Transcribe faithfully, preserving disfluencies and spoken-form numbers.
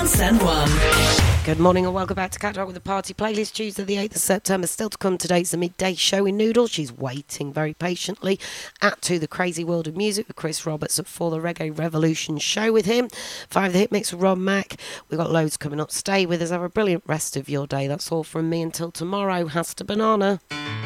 San Juan. Good morning and welcome back to Catch Up with the Party Playlist. Tuesday the eighth of September. Still to come today, it's the midday show in Noodle. She's waiting very patiently. At two, the Crazy World of Music with Chris Roberts at four, the Reggae Revolution show with him. Five, the Hit Mix with Ron Mac. We've got loads coming up. Stay with us. Have a brilliant rest of your day. That's all from me until tomorrow. Hasta banana.